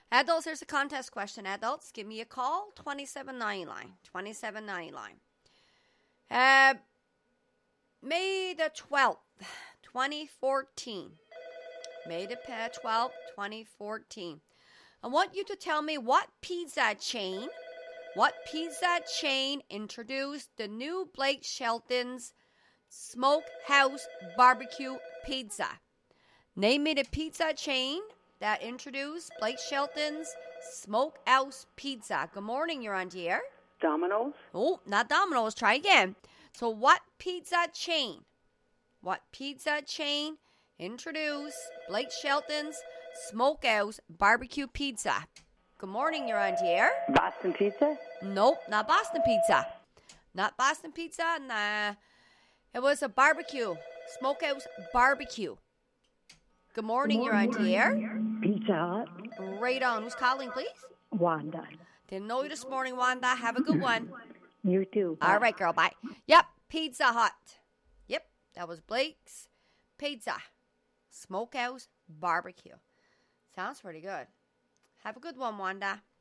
Adults, here's a contest question. Adults, give me a call. 2799. 2799. May the 12th, 2014. May the 12th, 2014. I want you to tell me what pizza chain introduced the new Blake Shelton's Smokehouse Barbecue Pizza. Name me the pizza chain that introduced Blake Shelton's Smokehouse Pizza. Good morning, you're on the air. Domino's? Oh, not Domino's. Try again. So what pizza chain introduced Blake Shelton's Smokehouse Barbecue Pizza? Good morning, you're on the air. Boston Pizza? Nope, not Boston Pizza. Not Boston Pizza, nah. It was a barbecue. Smokehouse Barbecue. Good morning, you're on the air. Pizza Hut. Right on. Who's calling, please? Wanda. Didn't know you this morning, Wanda. Have a good one. You too. Bye. All right, girl. Bye. Yep, Pizza Hut. Yep, that was Blake's Pizza. Smokehouse Barbecue. Sounds pretty good. Have a good one, Wanda.